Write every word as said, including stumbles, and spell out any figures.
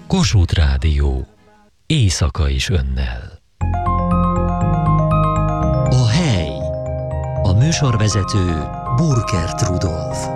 Kossuth Rádió. Éjszaka is önnel. A hely. A műsorvezető Burkert Rudolf.